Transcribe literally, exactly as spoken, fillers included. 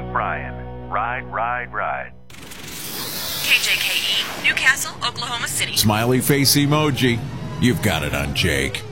Brian. Ride, ride, ride. K J K E, Newcastle, Oklahoma City. Smiley face emoji. You've got it on Jake.